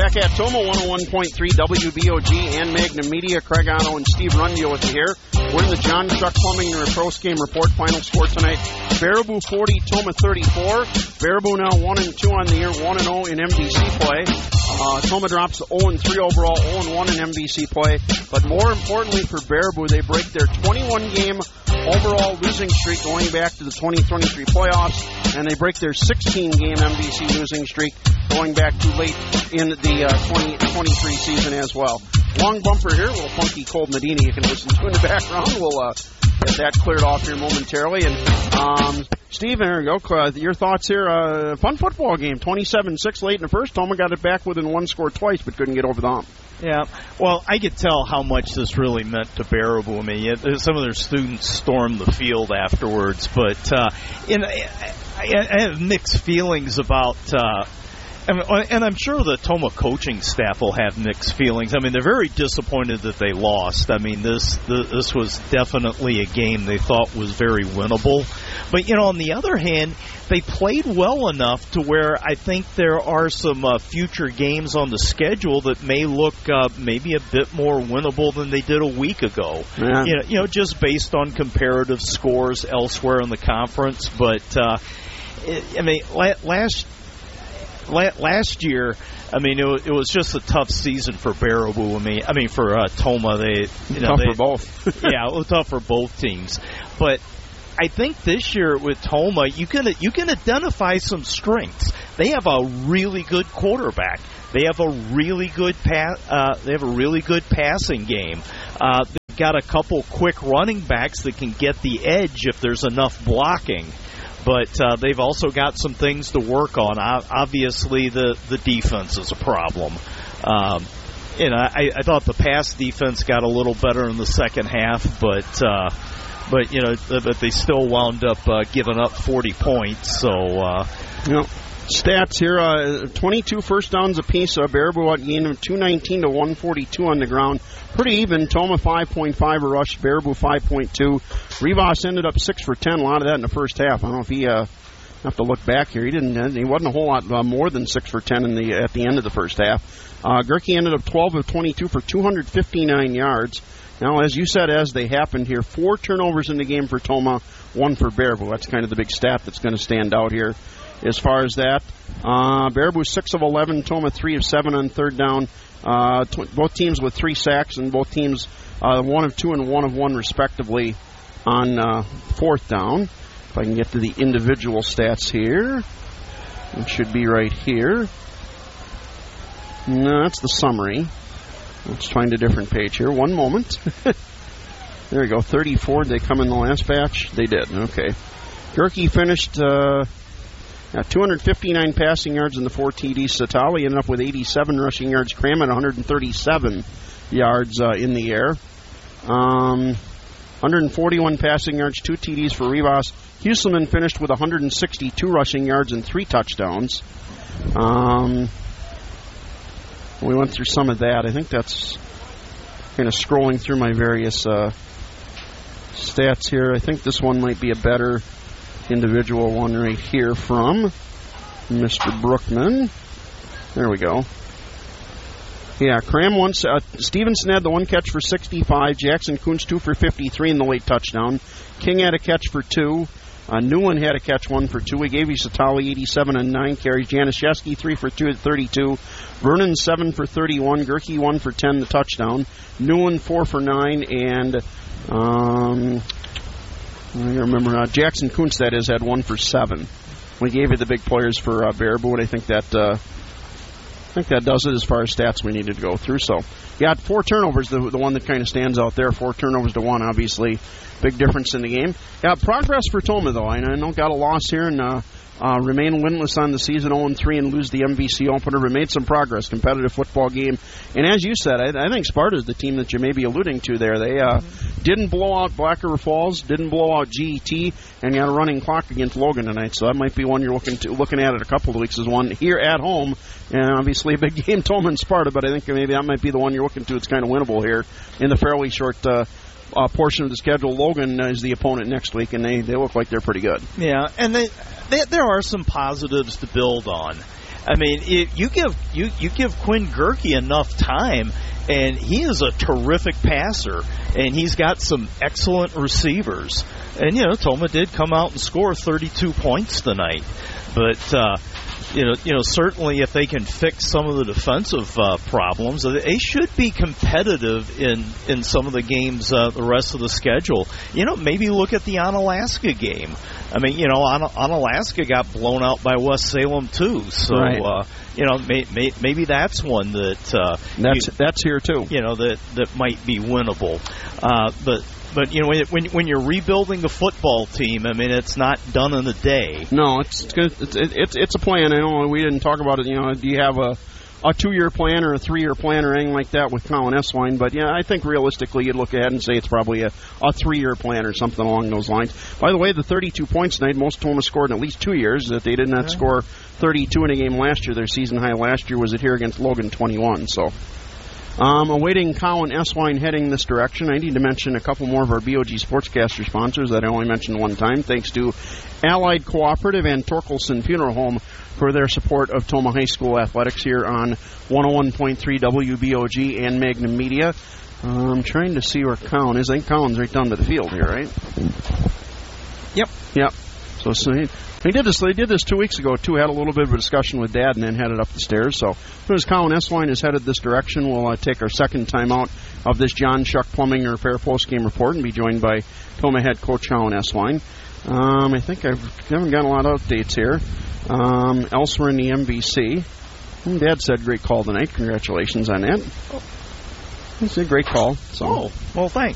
Back at Toma, 101.3 WBOG and Magnum Media. Craig Otto and Steve Rundio with you here. We're in the John Shuck Plumbing post-game report. Final score tonight, Baraboo 40, Toma 34. Baraboo now 1-2 on the year, 1-0 in MVC play. Toma drops 0-3 overall, 0-1 in MVC play. But more importantly for Baraboo, they break their 21-game overall losing streak going back to the 2023 playoffs, and they break their 16-game MVC losing streak going back to late in the 2023 season as well. Long bumper here, a little funky Cold Medina you can listen to in the background. We'll get that cleared off here momentarily. And Steve, there you go. Your thoughts here. Fun football game, 27-6 late in the first. Toma got it back within one score twice, but couldn't get over the hump. Yeah, well, I could tell how much this really meant to Baraboo. I mean, some of their students stormed the field afterwards, but I have mixed feelings about and I'm sure the Toma coaching staff will have mixed feelings. I mean, they're very disappointed that they lost. I mean, this was definitely a game they thought was very winnable. But, on the other hand, they played well enough to where I think there are some future games on the schedule that may look maybe a bit more winnable than they did a week ago. Yeah. Just based on comparative scores elsewhere in the conference. But, last year, it was just a tough season for Baraboo. I mean for Toma. Tough for both. Yeah, it was tough for both teams. But I think this year with Toma, you can identify some strengths. They have a really good quarterback. They have a really good passing game. They've got a couple quick running backs that can get the edge if there's enough blocking. But they've also got some things to work on. Obviously, the defense is a problem. I thought the pass defense got a little better in the second half, but they still wound up giving up 40 points. So, stats here: 22 first downs apiece. Baraboo outgained them 219 to 142 on the ground. Pretty even. Toma 5.5 a rush. Baraboo 5.2. Rivas ended up 6 for 10. A lot of that in the first half. I don't know if he have to look back here. He wasn't a whole lot more than 6 for 10 at the end of the first half. Gerke ended up 12 of 22 for 259 yards. Now, as you said, as they happened here, 4 turnovers in the game for Toma, 1 for Baraboo. That's kind of the big stat that's going to stand out here as far as that. Baraboo 6 of 11, Toma 3 of 7 on third down. Both teams with 3 sacks, and both teams 1 of 2 and 1 of 1 respectively on fourth down. If I can get to the individual stats here. It should be right here. No, that's the summary. Let's find a different page here. One moment. There we go. 34. Did they come in the last batch? They did. Okay. Gerke finished 259 passing yards in the 4 TDs. Satali ended up with 87 rushing yards. Cram at 137 yards in the air. 141 passing yards, 2 TDs for Rivas. Husselman finished with 162 rushing yards and 3 touchdowns. We went through some of that. I think that's kind of scrolling through my various stats here. I think this one might be a better individual one right here from Mr. Brookman. There we go. Yeah, Cram once. Stevenson had the 1 catch for 65. Jackson Kuntz 2 for 53 in the late touchdown. King had a catch for 2. Newland had a catch 1 for 2. We gave Satali 87 and 9 carries. Januszewski 3 for 2 at 32. Vernon 7 for 31. Gerke 1 for 10, the touchdown. Newland 4 for 9, and I remember Jackson Kuntz, that is, had 1 for 7. We gave it the big players for Baraboo, and I think that does it as far as stats we needed to go through. So, yeah, 4 turnovers, the one that kind of stands out there. 4 turnovers to 1, obviously. Big difference in the game. Yeah, progress for Toma, though. I know got a loss here and remain winless on the season, 0-3, and lose the MVC opener, but made some progress. Competitive football game. And as you said, I think Sparta's the team that you may be alluding to there. They didn't blow out Black River Falls, didn't blow out GET, and got a running clock against Logan tonight. So that might be one you're looking at it a couple of weeks as one here at home. And obviously a big game, Toma and Sparta, but I think maybe that might be the one you're looking to. It's kind of winnable here in the fairly short portion of the schedule. Logan is the opponent next week, and they look like they're pretty good. Yeah, and there are some positives to build on. I mean, you give Quinn Gerke enough time, and he is a terrific passer, and he's got some excellent receivers. And, Toma did come out and score 32 points tonight. But, certainly if they can fix some of the defensive problems, they should be competitive in some of the games the rest of the schedule. Maybe look at the Onalaska game. I mean, Onalaska got blown out by West Salem too. So, right. Maybe that's one that's here too. That might be winnable. But when you're rebuilding a football team, I mean, it's not done in a day. No, it's a plan. I know we didn't talk about it. Do you have a 2-year plan or a 3-year plan or anything like that with Colin Eswine? But I think realistically, you'd look ahead and say it's probably a 3-year plan or something along those lines. By the way, the 32 points tonight, most Toma scored in at least 2 years. That they did not score 32 in a game last year. Their season high last year was here against Logan 21. So. Awaiting Colin Eswine heading this direction, I need to mention a couple more of our BOG Sportscaster sponsors that I only mentioned one time. Thanks to Allied Cooperative and Torkelson Funeral Home for their support of Toma High School athletics here on 101.3 WBOG and Magnum Media. I'm trying to see where Colin is. I think Colin's right down to the field here, right? Yep. So he did this 2 weeks ago, too. Had a little bit of a discussion with Dad and then headed up the stairs. So as Colin Eswine is headed this direction, we'll take our second time out of this John Shuck Plumbing and Repair postgame report and be joined by Toma head coach Colin Eswine. I think I haven't got a lot of updates here. Elsewhere in the MVC, Dad said great call tonight. Congratulations on that. It's a great call. So. Well, thanks.